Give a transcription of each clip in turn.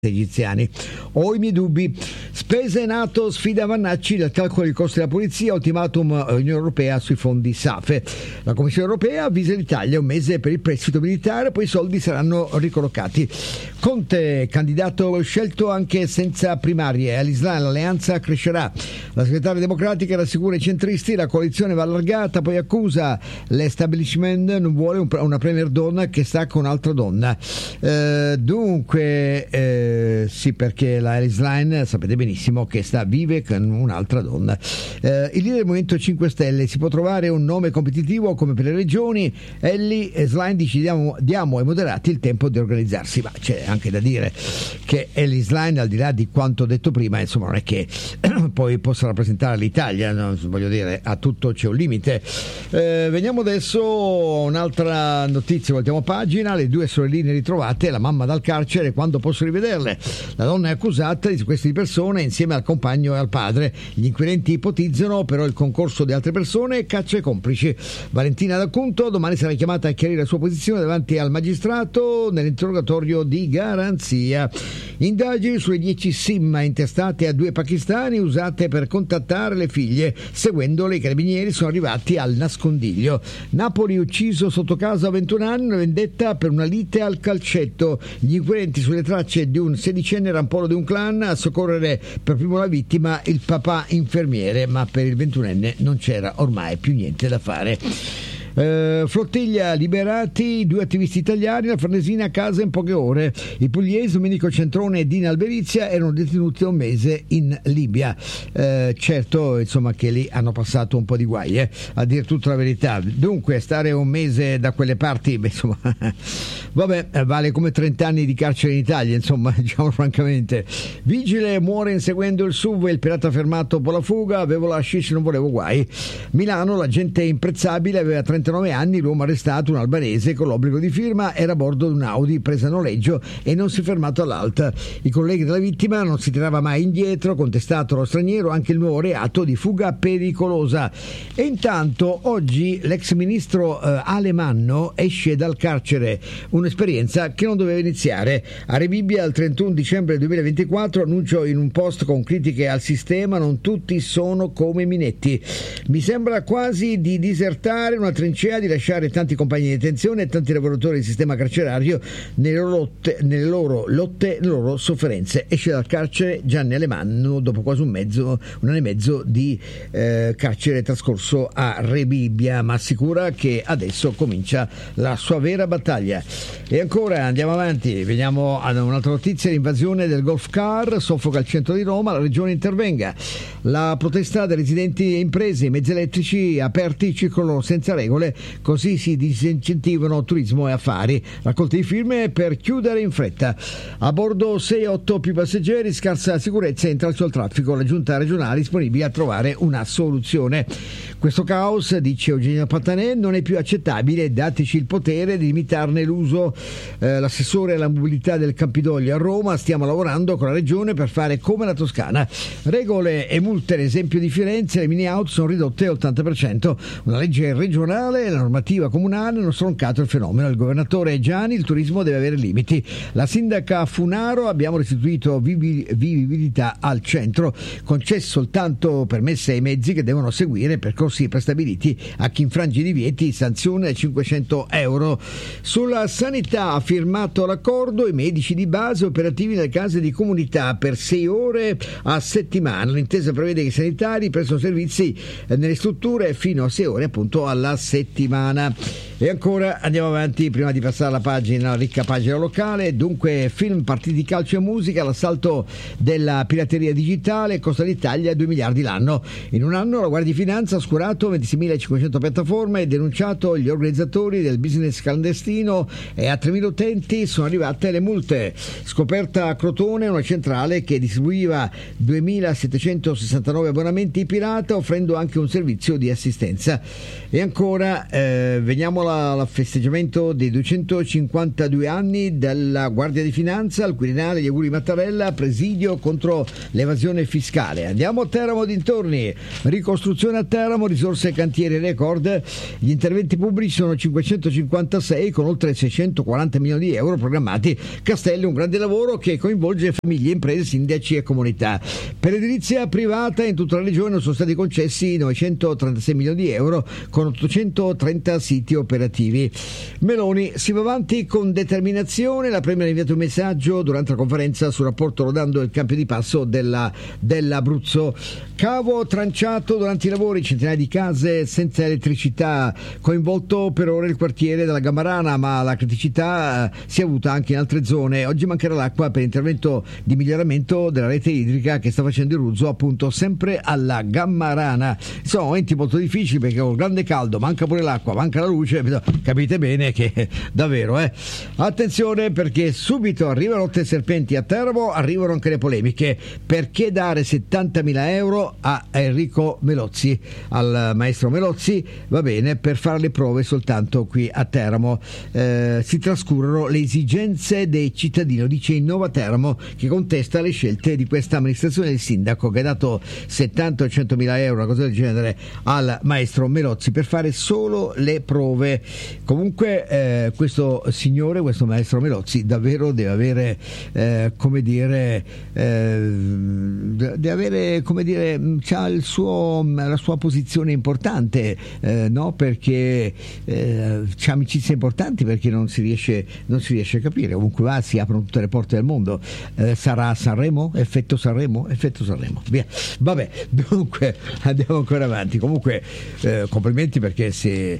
egiziani. Ho i miei dubbi. Spese NATO, sfida Vannacci, dal calcolo dei costi della polizia, ultimatum Unione Europea sui fondi SAFE. La Commissione Europea avvisa l'Italia un mese per il prestito militare, poi i soldi saranno ricollocati. Conte, candidato scelto anche senza primarie, all'Islam l'alleanza crescerà. La segretaria democratica rassicura i centristi, la coalizione va allargata, poi accusa l'establishment non vuole una premier donna che sta con un'altra donna. Sì, perché la Alice Line sapete benissimo che vive con un'altra donna. Il leader del Movimento 5 Stelle: si può trovare un nome competitivo come per le regioni. Alice Line dice diamo ai moderati il tempo di organizzarsi, ma c'è anche da dire che Alice Line, al di là di quanto detto prima, insomma, non è che poi possa rappresentare l'Italia, no? Voglio dire, a tutto c'è un limite. Veniamo adesso a un'altra notizia, voltiamo pagina. Le due sorelline ritrovate, la mamma dal carcere, quando posso rivederle? La donna è accusata di sequestro di persone insieme al compagno e al padre. Gli inquirenti ipotizzano però il concorso di altre persone e caccia ai complici. Valentina D'Acunto domani sarà chiamata a chiarire la sua posizione davanti al magistrato nell'interrogatorio di garanzia. Indagini sulle 10 SIM intestate a 2 pakistani usate per contattare le figlie. Seguendole, i carabinieri sono arrivati al nascondiglio. Napoli ucciso sotto casa a 21 anni, una vendetta per una lite al calcetto. Gli inquirenti sulle tracce di un sedicenne rampollo di un clan, a soccorrere per primo la vittima il papà infermiere, ma per il 21enne non c'era ormai più niente da fare. Flottiglia, liberati 2 attivisti italiani, la Farnesina a casa in poche ore. I pugliesi Domenico Centrone e Dina Alberizia erano detenuti un mese in Libia. Certo, insomma, che lì hanno passato un po' di guai, a dire tutta la verità. Dunque, stare un mese da quelle parti, insomma, vabbè, vale come 30 anni di carcere in Italia, insomma, diciamo francamente. Vigile muore inseguendo il SUV, il pirata fermato per la fuga, avevo la hashish, non volevo guai. Milano, la gente imprezzabile, aveva 39 anni, l'uomo arrestato, un albanese con l'obbligo di firma, era a bordo di un Audi presa a noleggio e non si è fermato all'alta. I colleghi della vittima: non si tirava mai indietro, contestato allo straniero anche il nuovo reato di fuga pericolosa. E intanto oggi l'ex ministro Alemanno esce dal carcere, un'esperienza che non doveva iniziare. A Rebibbia il 31 dicembre 2024 annuncio in un post con critiche al sistema: non tutti sono come Minetti. Mi sembra quasi di disertare una trincea, di lasciare tanti compagni di detenzione e tanti lavoratori del sistema carcerario nelle loro lotte, nelle loro sofferenze. Esce dal carcere Gianni Alemanno dopo quasi un anno e mezzo di carcere trascorso a Rebibbia, ma assicura che adesso comincia la sua vera battaglia. E ancora andiamo avanti, veniamo ad un'altra notizia: l'invasione del golf car soffoca il centro di Roma, la regione intervenga. La protesta dei residenti e imprese, i mezzi elettrici aperti circolano senza regole, così si disincentivano turismo e affari. Raccolta di firme per chiudere in fretta. A bordo 6-8 più passeggeri, scarsa sicurezza e intralcio al traffico. La giunta regionale è disponibile a trovare una soluzione. Questo caos, dice Eugenio Pattanè, non è più accettabile, dateci il potere di limitarne l'uso. L'assessore alla mobilità del Campidoglio a Roma: stiamo lavorando con la regione per fare come la Toscana. Regole e multe, l'esempio di Firenze, le mini auto sono ridotte all'80%. Una legge regionale e la normativa comunale hanno stroncato il fenomeno. Il governatore Gianni: il turismo deve avere limiti. La sindaca Funaro: abbiamo restituito vivibilità al centro, concesso soltanto permesse ai mezzi che devono seguire percorsi prestabiliti. A chi infrange i divieti sanzione 500 euro. Sulla sanità ha firmato l'accordo: i medici di base operativi nelle case di comunità per 6 ore a settimana. L'intesa prevede che i sanitari prestano servizi nelle strutture fino a 6 ore appunto alla settimana. E ancora andiamo avanti prima di passare alla pagina, la ricca pagina locale. Dunque, film, partiti di calcio e musica, l'assalto della pirateria digitale costa all'Italia 2 miliardi l'anno. In un anno la Guardia di Finanza ha oscurato 26.500 piattaforme e denunciato gli organizzatori del business clandestino, e a 3.000 utenti sono arrivate le multe. Scoperta a Crotone una centrale che distribuiva 2.769 abbonamenti pirata, offrendo anche un servizio di assistenza. E ancora veniamo alla al festeggiamento dei 252 anni della Guardia di Finanza, al Quirinale gli auguri Mattarella, presidio contro l'evasione fiscale. Andiamo a Teramo dintorni, ricostruzione a Teramo, risorse e cantieri record, gli interventi pubblici sono 556 con oltre 640 milioni di euro programmati. Castelli, un grande lavoro che coinvolge famiglie, imprese, sindaci e comunità. Per l'edilizia privata in tutta la regione sono stati concessi 936 milioni di euro con 830 siti operativi. Meloni si va avanti con determinazione, la Premier ha inviato un messaggio durante la conferenza sul rapporto rodando il cambio di passo dell'Abruzzo. Cavo tranciato durante i lavori, centinaia di case senza elettricità, coinvolto per ora il quartiere della Gammarana, ma la criticità si è avuta anche in altre zone. Oggi mancherà l'acqua per intervento di miglioramento della rete idrica che sta facendo il Ruzzo, appunto sempre alla Gammarana. Sono momenti molto difficili perché con grande caldo manca pure l'acqua, manca la luce, capite bene che davvero attenzione, perché subito arrivano Lotte Serpenti a Teramo, arrivano anche le polemiche. Perché dare 70.000 euro a Enrico Melozzi, al maestro Melozzi? Va bene, per fare le prove soltanto qui a Teramo. Si trascurano le esigenze dei cittadini, dice Innova Teramo, che contesta le scelte di questa amministrazione del sindaco che ha dato 70 o 100.000 euro, una cosa del genere, al maestro Melozzi per fare solo le prove. Comunque questo signore, questo maestro Melozzi davvero deve avere c'ha la sua posizione importante, no? Perché c'ha amicizie importanti, perché non si riesce a capire. Comunque va, si aprono tutte le porte del mondo. Sarà Sanremo? Effetto Sanremo? Via. Vabbè, dunque andiamo ancora avanti. Comunque complimenti, perché si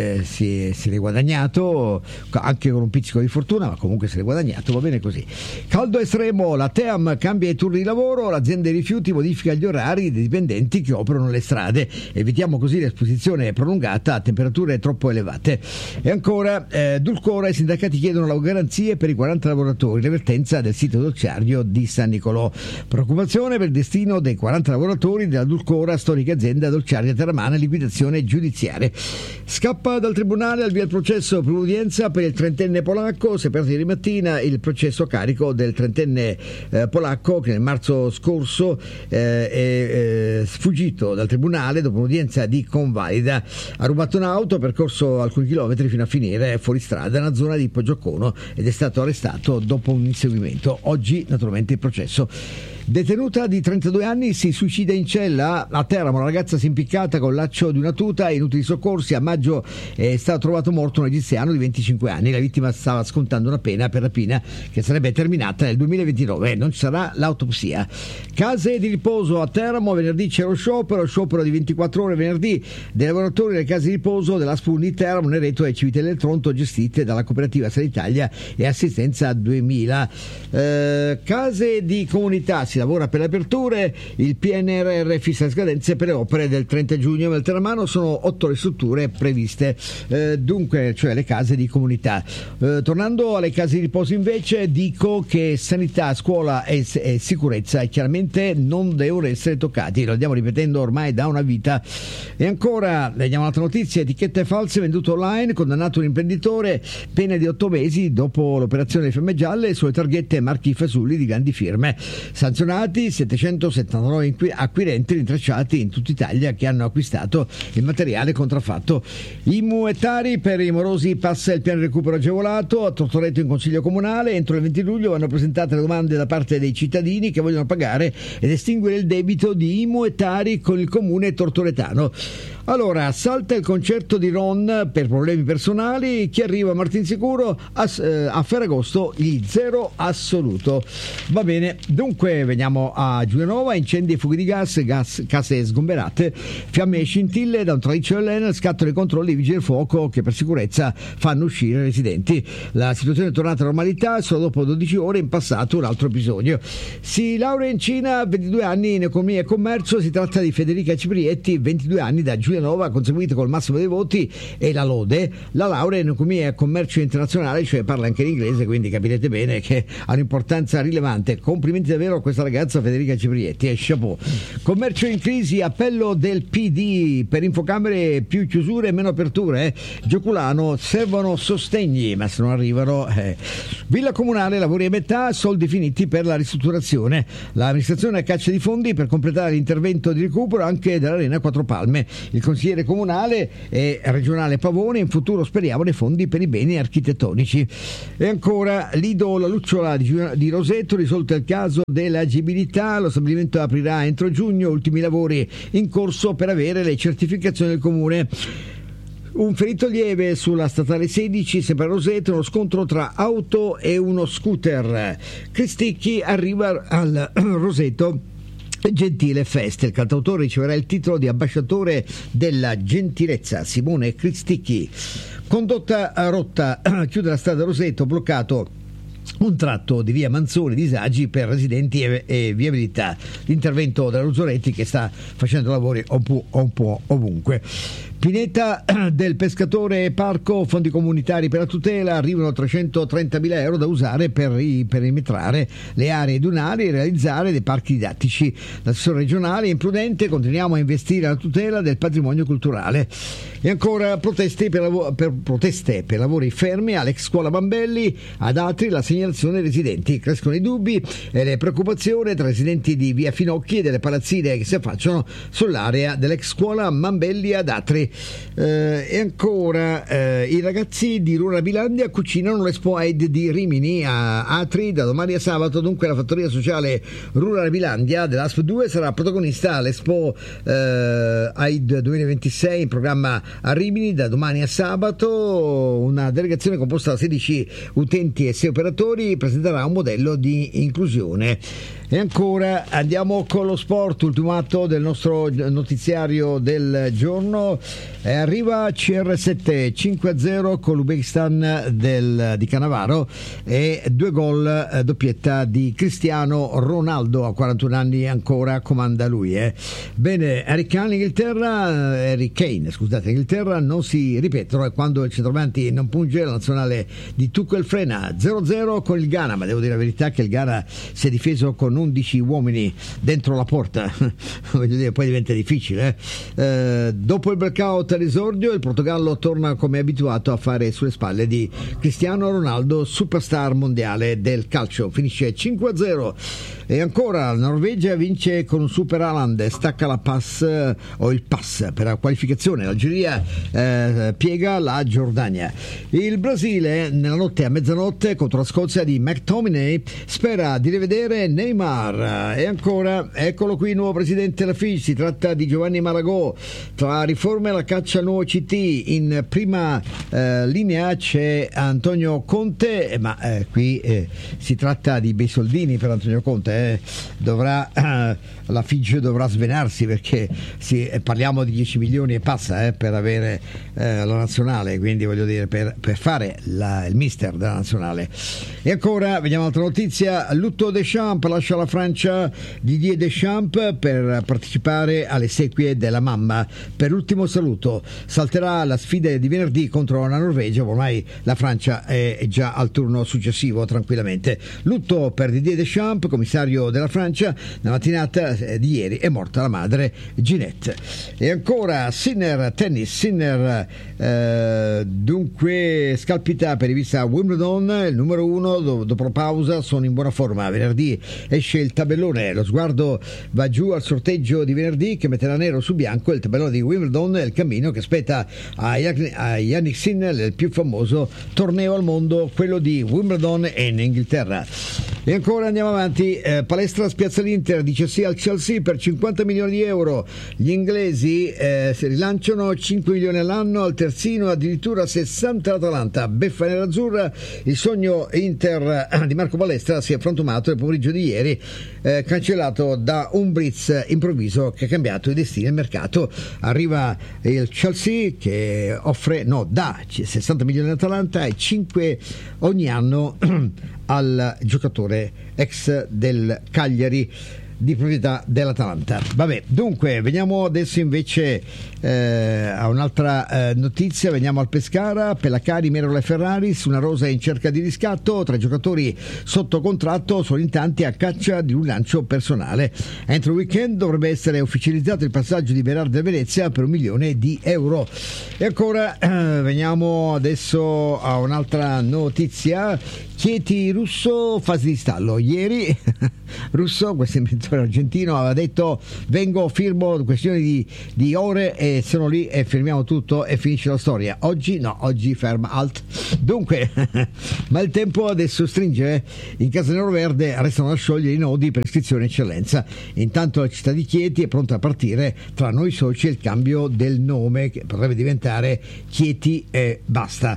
è guadagnato anche con un pizzico di fortuna, ma comunque se l'è guadagnato, va bene così. Caldo estremo, la TEAM cambia i turni di lavoro, l'azienda dei rifiuti modifica gli orari dei dipendenti che operano le strade, evitiamo così l'esposizione prolungata a temperature troppo elevate. E ancora Dulcora, i sindacati chiedono le garanzie per i 40 lavoratori, le vertenza del sito dolciario di San Nicolò, preoccupazione per il destino dei 40 lavoratori della Dulcora, storica azienda dolciaria teramana, liquidazione giudiziaria. Scappa dal tribunale, al via il processo per udienza per il trentenne polacco. Si è aperto ieri mattina il processo a carico del trentenne polacco che nel marzo scorso è sfuggito dal tribunale dopo un'udienza di convalida. Ha rubato un'auto, ha percorso alcuni chilometri fino a finire fuori strada nella zona di Poggiocono ed è stato arrestato dopo un inseguimento. Oggi naturalmente il processo. Detenuta di 32 anni si suicida in cella. A Teramo una ragazza si è impiccata con il laccio di una tuta, inutili soccorsi. A maggio è stato trovato morto un egiziano di 25 anni. La vittima stava scontando una pena per rapina che sarebbe terminata nel 2029. Non ci sarà l'autopsia. Case di riposo a Teramo, venerdì c'è lo sciopero di 24 ore venerdì dei lavoratori delle case di riposo dell'Aspun di Teramo, Nereto e Civitella del Tronto, gestite dalla cooperativa Sanitalia e Assistenza 2000. Case di comunità, si lavora per le aperture, il PNRR fissa le scadenze per le opere del 30 giugno. Nel Teramano sono 8 le strutture previste, dunque, cioè le case di comunità. Tornando alle case di riposo invece, dico che sanità, scuola e sicurezza chiaramente non devono essere toccati, lo andiamo ripetendo ormai da una vita. E ancora, vediamo un'altra notizia: etichette false vendute online, condannato un imprenditore, pena di 8 mesi dopo l'operazione Fiamme Gialle sulle targhette marchi fasulli di grandi firme. Sanzionati 779 acquirenti rintracciati in tutta Italia che hanno acquistato il materiale contraffatto. I muetari per i morosi, passa il piano recupero agevolato. A Tortoreto in Consiglio Comunale entro il 20 luglio vanno presentate le domande da parte dei cittadini che vogliono pagare ed estinguere il debito di i muetari con il comune tortoretano. Allora, salta il concerto di Ron per problemi personali. Chi arriva a Martinsicuro? A Ferragosto gli zero assoluto. Va bene, dunque veniamo a Giulianova: incendi e fughe di gas, case sgomberate, fiamme e scintille da un traliccio dell'Enel, scattano i controlli dei vigili del fuoco che per sicurezza fanno uscire i residenti. La situazione è tornata a normalità solo dopo 12 ore, in passato un altro episodio. Si laurea in Cina, 22 anni in economia e commercio, si tratta di Federica Ciprietti, 22 anni da Giulianova Studianova ha conseguito col massimo dei voti e la lode la laurea in economia e commercio internazionale, cioè parla anche l'inglese, quindi capirete bene che ha un'importanza rilevante. Complimenti davvero a questa ragazza Federica Ciprietti e chapeau. Commercio in crisi, appello del PD per Infocamere, più chiusure e meno aperture. Gioculano, servono sostegni, ma se non arrivano Villa Comunale, lavori a metà, soldi finiti per la ristrutturazione. L'amministrazione a caccia di fondi per completare l'intervento di recupero anche dell'Arena Quattro Palme. Il consigliere comunale e regionale Pavone, in futuro speriamo dei fondi per i beni architettonici. E ancora Lido La Lucciola di Roseto, risolto il caso dell'agibilità, lo stabilimento aprirà entro giugno, ultimi lavori in corso per avere le certificazioni del comune. Un ferito lieve sulla statale 16, sempre a Roseto, uno scontro tra auto e uno scooter. Cristicchi arriva al Roseto Gentile Fest. Il cantautore riceverà il titolo di ambasciatore della gentilezza. Simone Cristicchi. Condotta rotta, chiude la strada Roseto, bloccato un tratto di via Manzoni, disagi per residenti e viabilità. L'intervento della Luzzoretti che sta facendo lavori un po' ovunque. Pineta del pescatore parco, fondi comunitari per la tutela, arrivano 330.000 euro da usare per perimetrare le aree dunali e realizzare dei parchi didattici. L'assessore regionale è imprudente, continuiamo a investire alla tutela del patrimonio culturale. E ancora proteste per lavori fermi all'ex scuola Mambelli, ad altri la segnalazione dei residenti. Crescono i dubbi e le preoccupazioni tra residenti di via Finocchi e delle palazzine che si affacciano sull'area dell'ex scuola Mambelli ad Atri. E ancora i ragazzi di Rura Bilandia cucinano l'Expo Aid di Rimini a Atri da domani a sabato. Dunque la fattoria sociale Rura Bilandia dell'ASP 2 sarà protagonista all'Expo Aid 2026 in programma a Rimini da domani a sabato. Una delegazione composta da 16 utenti e 6 operatori presenterà un modello di inclusione. E ancora andiamo con lo sport, ultimo atto del nostro notiziario del giorno. Arriva CR7 5-0 con l'Uzbekistan di Cannavaro e 2 gol, doppietta di Cristiano Ronaldo, a 41 anni ancora comanda lui. Bene, Harry Kane Inghilterra non si ripetono, e quando il centravanti non punge la nazionale di Tuchel frena. 0-0 con il Ghana, ma devo dire la verità che il Ghana si è difeso con 11 uomini dentro la porta. Voglio dire, poi diventa difficile. Dopo il blackout all'esordio, il Portogallo torna come abituato a fare sulle spalle di Cristiano Ronaldo, superstar mondiale del calcio. Finisce 5-0. E ancora la Norvegia vince con un super Haaland, stacca la il pass per la qualificazione. L'Algeria piega la Giordania. Il Brasile nella notte a mezzanotte contro la Scozia di McTominay spera di rivedere Neymar. E ancora eccolo qui il nuovo presidente della FIGC, si tratta di Giovanni Malagò. Tra riforme e la caccia al nuovo CT, in prima linea c'è Antonio Conte, ma qui si tratta di bei soldini per Antonio Conte. La FIGC dovrà svenarsi, perché parliamo di 10 milioni e passa per avere la nazionale, quindi voglio dire per fare il mister della nazionale. E ancora vediamo un'altra notizia: lutto Deschamps, lascia la Francia Didier Deschamps per partecipare alle esequie della mamma. Per l'ultimo saluto salterà la sfida di venerdì contro la Norvegia, ormai la Francia è già al turno successivo tranquillamente. Lutto per Didier Deschamps, commissario della Francia. Nella mattinata di ieri è morta la madre Ginette. E ancora tennis, dunque scalpita per rivista Wimbledon, il numero 1 dopo la pausa sono in buona forma. Venerdì esce il tabellone, lo sguardo va giù al sorteggio di venerdì che metterà nero su bianco il tabellone di Wimbledon e il cammino che aspetta a Jannik Sinner, il più famoso torneo al mondo, quello di Wimbledon in Inghilterra. E ancora andiamo avanti, palestra spiazza l'Inter, dice sì al Chelsea per 50 milioni di euro. Gli inglesi si rilanciano 5 milioni all'anno, al terzino addirittura 60 l'Atalanta. Beffa nerazzurra, il sogno Inter di Marco Palestra si è frantumato nel pomeriggio di ieri, cancellato da un blitz improvviso che ha cambiato i destini del mercato. Arriva il Chelsea che dà 60 milioni all'Atalanta e 5 ogni anno al giocatore ex del Cagliari. di proprietà dell'Atalanta. Vabbè, dunque veniamo adesso invece a un'altra notizia. Veniamo al Pescara. Pellacari, Merola e Ferraris, una rosa in cerca di riscatto, 3 giocatori sotto contratto, sono in tanti a caccia di un lancio personale. Entro il weekend dovrebbe essere ufficializzato il passaggio di Berardi a Venezia per €1 milione. E ancora veniamo adesso a un'altra notizia. Chieti Russo, fase di stallo. Ieri Russo, questo inventore argentino, aveva detto: vengo, firmo, questione di ore e sono lì e firmiamo tutto e finisce la storia. Oggi no, oggi ferma, alt. Dunque ma il tempo adesso stringe. In casa Neroverde restano da sciogliere i nodi per iscrizione e eccellenza. Intanto la città di Chieti è pronta a partire tra noi soci e il cambio del nome, che potrebbe diventare Chieti e basta.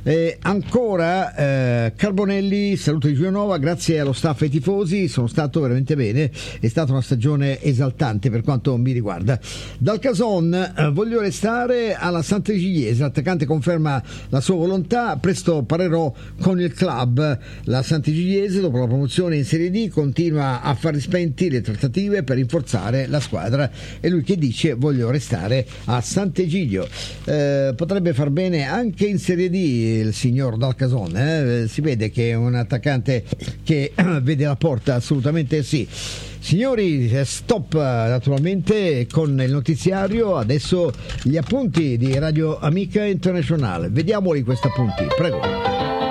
Ancora Carbonelli, saluto di Giulianova, grazie allo staff e ai tifosi, sono stato veramente bene, è stata una stagione esaltante per quanto mi riguarda. Dal Cason voglio restare alla Sant'Egidiese, l'attaccante conferma la sua volontà, presto parlerò con il club. La Sant'Egidiese dopo la promozione in Serie D continua a far spenti le trattative per rinforzare la squadra, e lui che dice: voglio restare a Sant'Egidio. Potrebbe far bene anche in Serie D il signor Dal Cason, si vede che è un attaccante che vede la porta, assolutamente sì. Signori, stop naturalmente con il notiziario, adesso gli appunti di Radio Amica Internazionale. Vediamoli questi appunti, prego.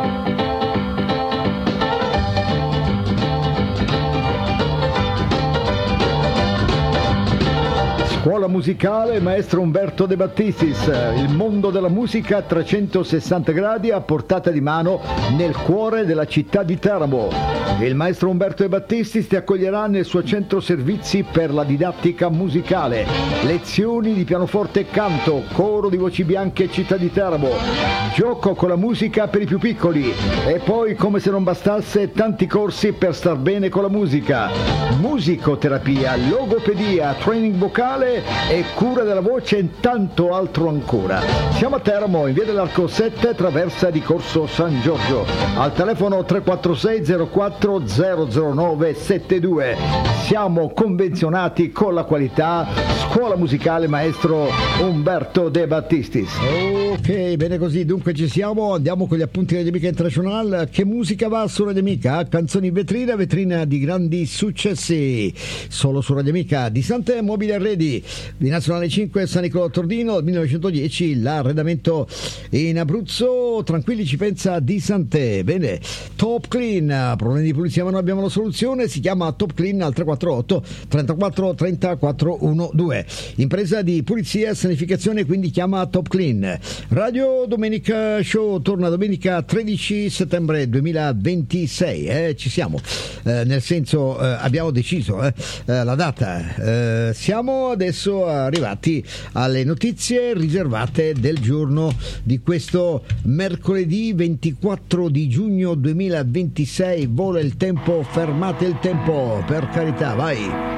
Scuola musicale Maestro Umberto De Battistis, il mondo della musica a 360 gradi a portata di mano nel cuore della città di Teramo. Il maestro Umberto De Battistis ti accoglierà nel suo centro servizi per la didattica musicale, lezioni di pianoforte e canto, coro di voci bianche città di Teramo, gioco con la musica per i più piccoli e poi, come se non bastasse, tanti corsi per star bene con la musica, musicoterapia, logopedia, training vocale e cura della voce e tanto altro ancora. Siamo a Teramo, in via dell'Arco 7, traversa di Corso San Giorgio, al telefono 346 04 009 72. Siamo convenzionati con la qualità. Scuola musicale Maestro Umberto De Battistis. Ok, bene così, dunque ci siamo, andiamo con gli appunti di Radio Amica Internazionale. Che musica va su Radio Amica? Canzoni in vetrina di grandi successi, solo su Radio Amica. Di Sante Mobile Arredi, di Nazionale 5 San Nicolò Tordino, 1910 l'arredamento in Abruzzo, tranquilli ci pensa Di Sante. Bene, Top Clean, problemi di pulizia ma noi abbiamo la soluzione, si chiama Top Clean al 348 34 30 412. Impresa di pulizia e sanificazione, quindi chiama Top Clean. Radio Domenica Show torna domenica 13 settembre 2026, ci siamo, nel senso abbiamo deciso la data, siamo adesso arrivati alle notizie riservate del giorno di questo mercoledì 24 di giugno 2026. Vola il tempo, fermate il tempo, per carità, vai.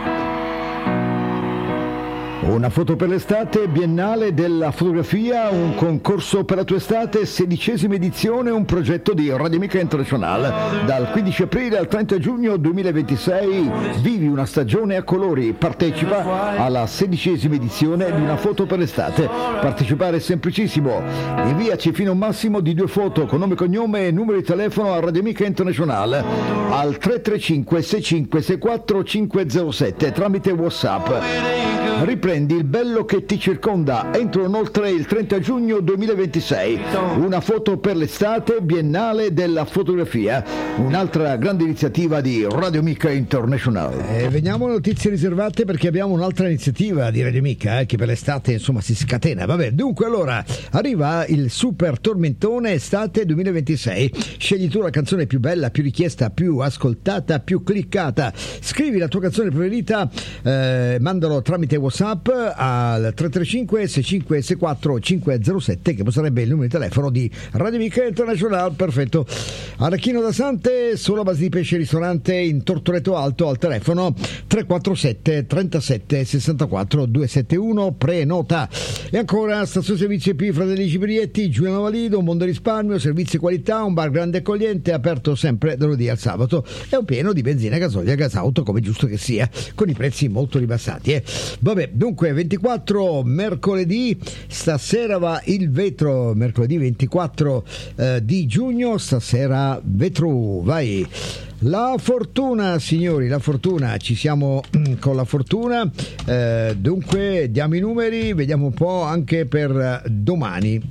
Una foto per l'estate, Biennale della fotografia, un concorso per la tua estate, 16ª edizione, un progetto di Radio Amica Internazionale. Dal 15 aprile al 30 giugno 2026 vivi una stagione a colori, partecipa alla 16ª edizione di Una foto per l'estate. Partecipare è semplicissimo, inviaci fino a un massimo di 2 foto con nome, cognome e numero di telefono a Radio Amica Internazionale al 335 65 64 507 tramite WhatsApp. Riprendi il bello che ti circonda entro inoltre il 30 giugno 2026. Una foto per l'estate, Biennale della fotografia, un'altra grande iniziativa di Radio Amica Internazionale. Veniamo alle notizie riservate, perché abbiamo un'altra iniziativa di Radio Amica che per l'estate insomma si scatena. Vabbè, dunque allora arriva il super tormentone estate 2026. Scegli tu la canzone più bella, più richiesta, più ascoltata, più cliccata. Scrivi la tua canzone preferita, mandalo tramite WhatsApp al 335 6564 507, che sarebbe il numero di telefono di Radio Amica International. Perfetto. Arachino da Sante, solo base di pesce ristorante in Tortoreto Alto, al telefono 347 37 64 271, prenota. E ancora stazione servizi P Fratelli Cibrietti, Giuliano Valido, un mondo risparmio, servizi e qualità, un bar grande e accogliente, aperto sempre da lunedì al sabato, e un pieno di benzina, gasolio e gasauto, come giusto che sia, con i prezzi molto ribassati. Vabbè, dunque 24 mercoledì, stasera va il vetro, mercoledì 24 di giugno, stasera vetro, vai. La fortuna, signori, la fortuna, ci siamo con la fortuna, dunque diamo i numeri, vediamo un po' anche per domani.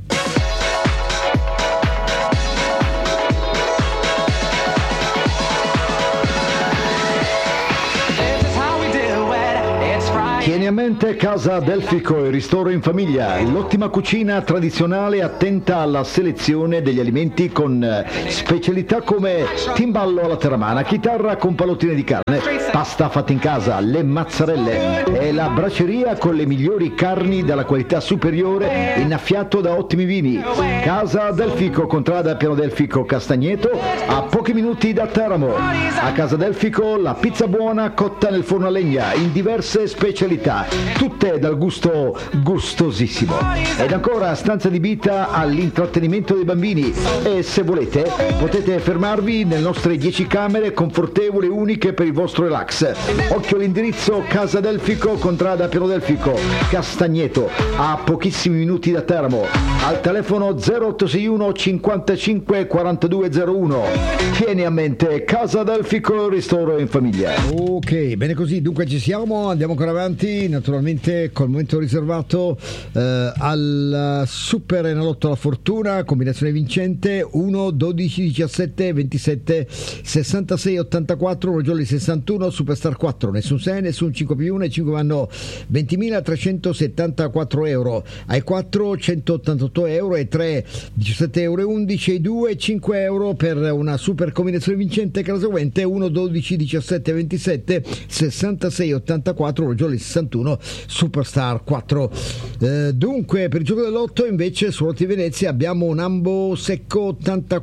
Tieni a mente Casa Delfico e Ristoro in Famiglia, l'ottima cucina tradizionale attenta alla selezione degli alimenti con specialità come timballo alla terramana, chitarra con pallottine di carne, pasta fatta in casa, le mazzarelle e la braceria con le migliori carni dalla qualità superiore, innaffiato da ottimi vini. Casa Delfico, contrada Piano Delfico Castagneto, a pochi minuti da Teramo. A Casa Delfico la pizza buona cotta nel forno a legna in diverse specialità, tutte dal gusto gustosissimo. Ed ancora stanza adibita all'intrattenimento dei bambini, e se volete potete fermarvi nelle nostre 10 camere confortevoli e uniche per il vostro relax. Occhio all'indirizzo: Casa Delfico, contrada Piano Delfico Castagneto, a pochissimi minuti da Teramo, al telefono 0861 55 4201. Tieni a mente Casa Delfico, Ristoro in Famiglia. Ok, bene così, dunque ci siamo, andiamo ancora avanti, naturalmente col momento riservato al Super Enalotto La Fortuna, combinazione vincente 1, 12, 17, 27, 66, 84, Rogioli 61, Superstar 4, nessun 6, nessun 5 più 1, e 5 vanno 20.374 euro, ai 4 188 euro, e 3 17 euro e 11, e 2 5 euro per una super combinazione vincente, che è la seguente: 1, 12, 17, 27, 66, 84, Rogioli 61, Superstar 4. Dunque per il gioco dell'otto invece su Lotti Venezia abbiamo un ambo secco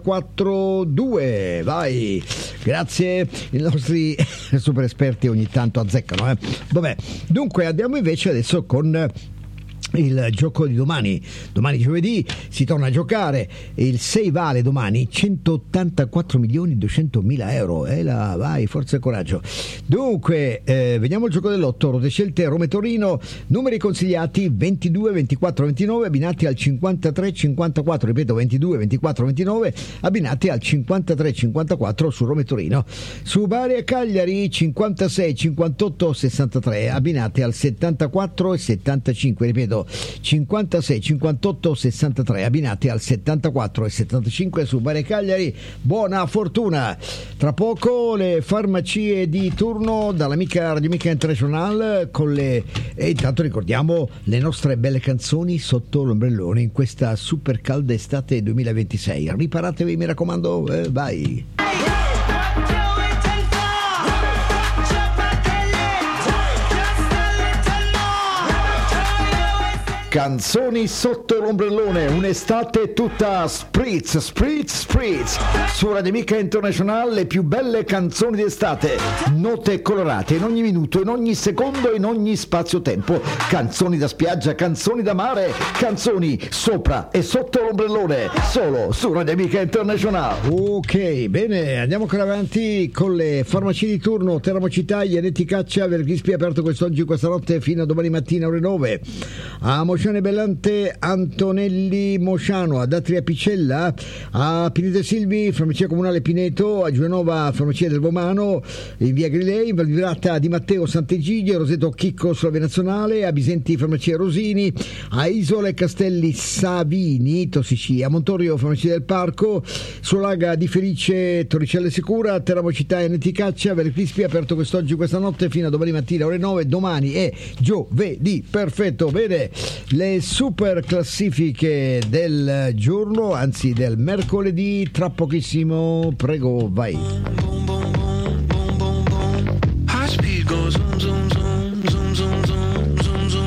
84-2, vai, grazie, i nostri super esperti ogni tanto azzeccano. Vabbè, dunque andiamo invece adesso con il gioco di domani giovedì si torna a giocare, il 6 vale domani 184.200.000 euro, vai, forza e coraggio. Dunque vediamo il gioco dell'otto, rote scelte Roma e Torino, numeri consigliati 22, 24, 29, abbinati al 53, 54, ripeto 22, 24, 29, abbinati al 53, 54 su Roma e Torino. Su Bari e Cagliari 56, 58, 63, abbinati al 74 e 75, ripeto 56, 58, 63, abbinati al 74 e 75 su Bari e Cagliari. Buona fortuna. Tra poco le farmacie di turno dall'amica Radio Amica International e intanto ricordiamo le nostre belle canzoni sotto l'ombrellone in questa super calda estate 2026. Riparatevi, mi raccomando, vai. Canzoni sotto l'ombrellone, un'estate tutta spritz, spritz, spritz. Su Radio Amica International le più belle canzoni di estate, note colorate in ogni minuto, in ogni secondo, in ogni spazio-tempo. Canzoni da spiaggia, canzoni da mare, canzoni sopra e sotto l'ombrellone, solo su Radio Amica International. Ok, bene, andiamo ancora avanti con le farmacie di turno. Teramo Città, Ianetti Caccia, Vergrispi aperto quest'oggi, questa notte fino a domani mattina ore 9. A Mociane Bellante, Antonelli Mociano, ad Atria Picella, a Pineto Silvi, farmacia comunale Pineto, a Giulianova, farmacia del Vomano, in via Grilei, in Valvirata di Matteo Sant'Egidio, Roseto Chicco sulla via nazionale, a Bisenti farmacia Rosini, a Isole Castelli Savini, Tossici, a Montorio farmacia del Parco, Solaga di Felice, Torricelle Sicura, Teramo Città e Neticaccia, Vercrispi aperto quest'oggi, questa notte fino a domani mattina ore 9, domani è giovedì. Perfetto, bene, le super classifiche del giorno, anzi del mercoledì, tra pochissimo, prego, vai. High speed goes zoom zoom zoom zoom zoom zoom zoom zoom.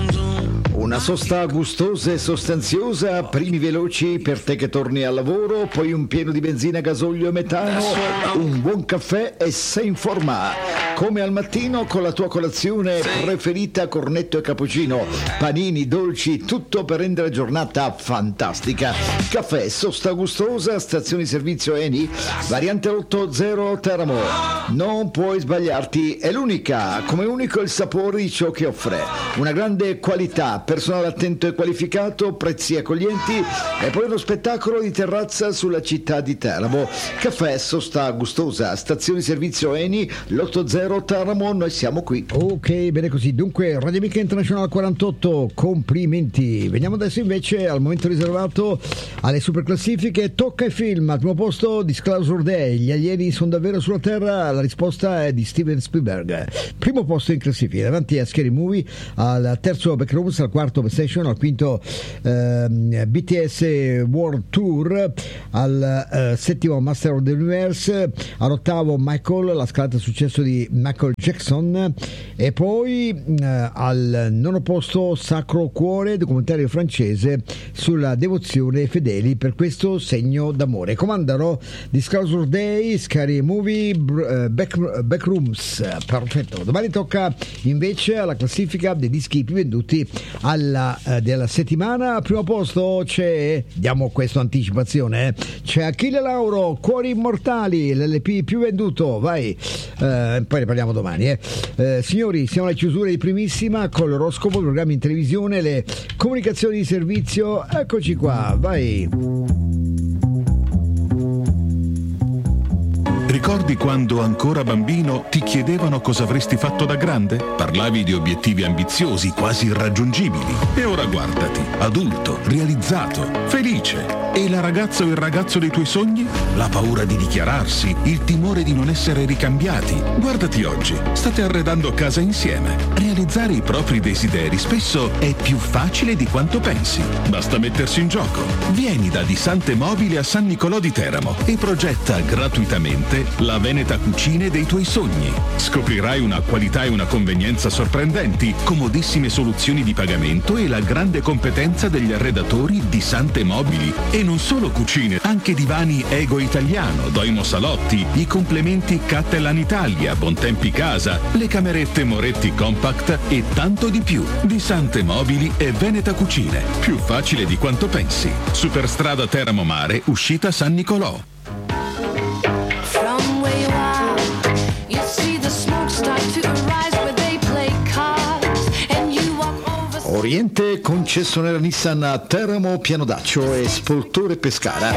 sosta gustosa e sostanziosa, primi veloci per te che torni al lavoro, poi un pieno di benzina, gasolio e metano, un buon caffè e sei in forma. Come al mattino con la tua colazione preferita, cornetto e cappuccino, panini, dolci, tutto per rendere la giornata fantastica. Caffè, sosta gustosa, stazione servizio Eni, variante 80 Teramo. Non puoi sbagliarti, è l'unica, come unico il sapore di ciò che offre. Una grande qualità, personale attento e qualificato, prezzi accoglienti e poi uno spettacolo di terrazza sulla città di Teramo. Caffè, sosta gustosa, stazione servizio Eni, l'80 Teramo, noi siamo qui. Ok, bene così. Dunque, Radio Amica International 48, complimenti. Veniamo adesso invece al momento riservato alle super classifiche. Tocca ai film. Al primo posto Disclosure Day, gli alieni sono davvero sulla Terra? La risposta è di Steven Spielberg. Primo posto in classifica, davanti a Scary Movie, al terzo Backrooms, al quarto Best Station, al quinto BTS World Tour, al settimo Master of the Universe, all'ottavo Michael, la scalata successo di Michael Jackson, e poi al nono posto Sacro Cuore, documentario francese sulla devozione fedeli per questo segno d'amore. Comandano Disclosure Day, Scary Movie, Backrooms. Perfetto. Domani tocca invece alla classifica dei dischi più venduti della settimana. Al primo posto c'è, diamo questa anticipazione, c'è Achille Lauro, Cuori Immortali, l'LP più venduto. Vai, poi ne parliamo domani. Signori, siamo alla chiusura di Primissima con l'oroscopo, programmi in televisione, le comunicazioni di servizio. Eccoci qua, vai. Ricordi quando ancora bambino ti chiedevano cosa avresti fatto da grande? Parlavi di obiettivi ambiziosi, quasi irraggiungibili. E ora guardati, adulto, realizzato, felice. E la ragazza o il ragazzo dei tuoi sogni? La paura di dichiararsi, il timore di non essere ricambiati. Guardati oggi, state arredando casa insieme. Realizzare i propri desideri spesso è più facile di quanto pensi. Basta mettersi in gioco. Vieni da Di Sante Mobili a San Nicolò di Teramo e progetta gratuitamente la Veneta Cucine dei tuoi sogni. Scoprirai una qualità e una convenienza sorprendenti, comodissime soluzioni di pagamento e la grande competenza degli arredatori Di Sante Mobili. E non solo cucine, anche divani Ego Italiano, Doimo Salotti, i complementi Cattelan Italia, Bontempi Casa, le camerette Moretti Compact e tanto di più. Di Sante Mobili e Veneta Cucine. Più facile di quanto pensi. Superstrada Teramo Mare, uscita San Nicolò. Oriente, concessionaria Nissan a Teramo, Pianodaccio e Spoltore Pescara.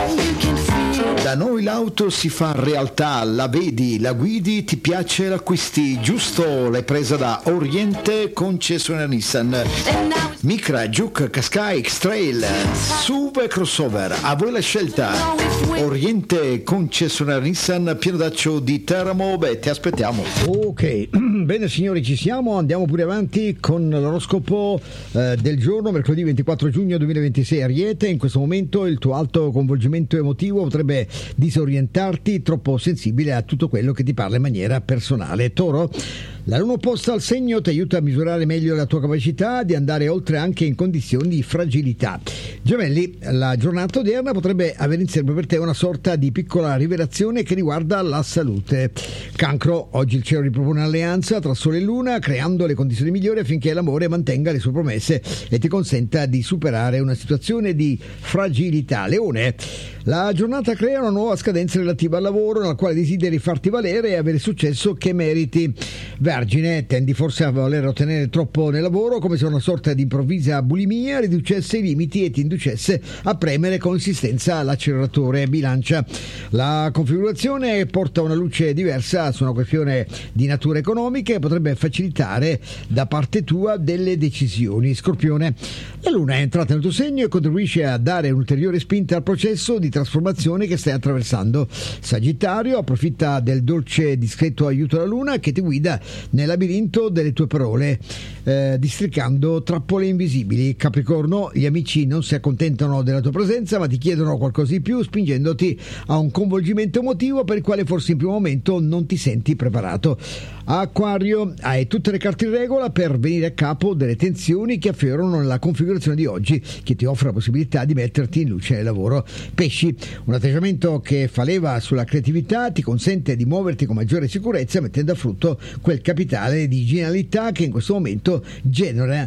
Da noi l'auto si fa realtà, la vedi, la guidi, ti piace, l'acquisti, giusto? L'hai presa da Oriente, concessionaria Nissan. Micra, Juke, Qashqai, X-Trail, SUV e crossover, a voi la scelta. Oriente, concessionaria Nissan, Pianodaccio di Teramo, beh, ti aspettiamo. Ok, bene signori, ci siamo, andiamo pure avanti con l'oroscopo del giorno, mercoledì 24 giugno 2026. Ariete, in questo momento il tuo alto coinvolgimento emotivo potrebbe disorientarti, troppo sensibile a tutto quello che ti parla in maniera personale. Toro, la luna opposta al segno ti aiuta a misurare meglio la tua capacità di andare oltre anche in condizioni di fragilità. Gemelli, la giornata odierna potrebbe avere in serbo per te una sorta di piccola rivelazione che riguarda la salute. Cancro, oggi il cielo ripropone un'alleanza tra Sole e Luna, creando le condizioni migliori affinché l'amore mantenga le sue promesse e ti consenta di superare una situazione di fragilità. Leone, la giornata crea una nuova scadenza relativa al lavoro nella quale desideri farti valere e avere il successo che meriti. Vergine, tendi forse a voler ottenere troppo nel lavoro, come se una sorta di improvvisa bulimia riducesse i limiti e ti inducesse a premere con insistenza l'acceleratore. Bilancia, la configurazione porta una luce diversa su una questione di natura economica e potrebbe facilitare da parte tua delle decisioni. Scorpione, la luna è entrata nel tuo segno e contribuisce a dare un'ulteriore spinta al processo di trasformazione che stai attraversando. Sagittario, approfitta del dolce e discreto aiuto della luna che ti guida nel labirinto delle tue parole, districando trappole invisibili. Capricorno, gli amici non si accontentano della tua presenza ma ti chiedono qualcosa di più, spingendoti a un coinvolgimento emotivo per il quale forse in primo momento non ti senti preparato. Acquario, hai tutte le carte in regola per venire a capo delle tensioni che affiorano nella configurazione di oggi, che ti offre la possibilità di metterti in luce nel lavoro. Pesci, un atteggiamento che fa leva sulla creatività ti consente di muoverti con maggiore sicurezza, mettendo a frutto quel capitale di genialità che in questo momento genera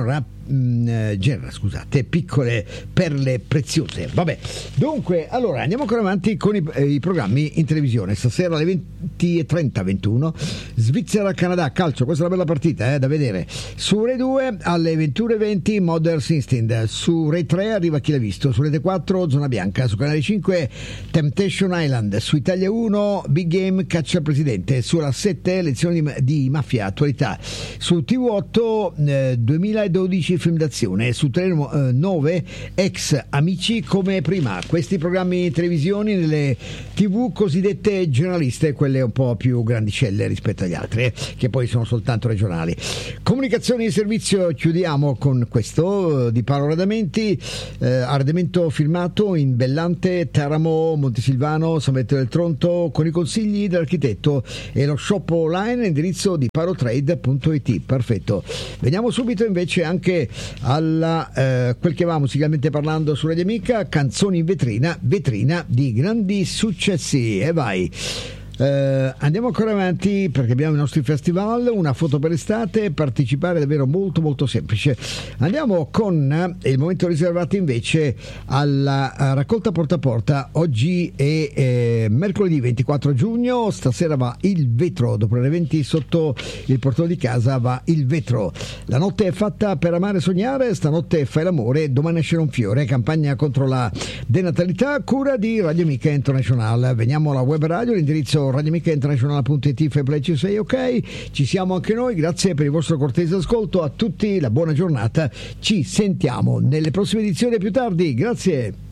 piccole perle preziose. Vabbè, dunque, allora andiamo ancora avanti con i programmi in televisione. Stasera alle 20:30, 21 Svizzera-Canada, calcio, questa è una bella partita da vedere. Su Rai 2 alle 21:20 Mother's Instinct, su Rai 3 arriva Chi l'ha visto, su Rete 4 Zona Bianca, su Canale 5 Temptation Island, su Italia 1 Big Game Caccia al Presidente, sulla 7 Lezioni di Mafia Attualità, su TV8 2012 film d'azione, su Tele 9 Ex Amici come prima. Questi programmi in televisione nelle TV cosiddette generaliste, quelle un po' più grandicelle rispetto agli altri, che poi sono soltanto regionali. Comunicazioni di servizio, chiudiamo con questo di Paolo Radamenti, arredamento filmato in Bellante, Teramo, Montesilvano, San Benedetto del Tronto, con i consigli dell'architetto e lo shop online, indirizzo di parotrade.it. Perfetto. Veniamo subito invece anche alla quel che va musicalmente parlando su Radio Amica, canzoni in vetrina di grandi successi, e vai. Andiamo ancora avanti perché abbiamo i nostri festival, una foto per estate, partecipare è davvero molto molto semplice. Andiamo con il momento riservato invece alla raccolta porta a porta. Oggi è mercoledì 24 giugno, stasera va il vetro, dopo le 20 sotto il portone di casa va il vetro. La notte è fatta per amare e sognare, stanotte fai l'amore, domani nascerà un fiore, campagna contro la denatalità, cura di Radio Amica International. Veniamo alla web radio, l'indirizzo radioamicainternazionale.it, fai play, ci sei, ok, ci siamo anche noi, grazie per il vostro cortese ascolto, a tutti la buona giornata, ci sentiamo nelle prossime edizioni più tardi, grazie.